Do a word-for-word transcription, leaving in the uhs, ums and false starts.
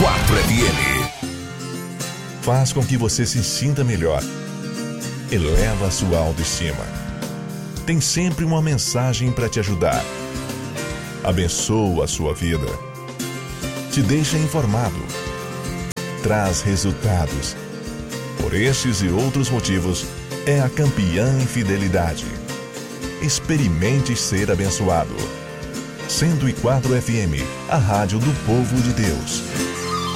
quatro F M. Faz com que você se sinta melhor. Eleva a sua autoestima. Tem sempre uma mensagem para te ajudar. Abençoa a sua vida. Te deixa informado. Traz resultados. Por estes e outros motivos, é a campeã em fidelidade. Experimente ser abençoado. cento e quatro F M, a rádio do povo de Deus.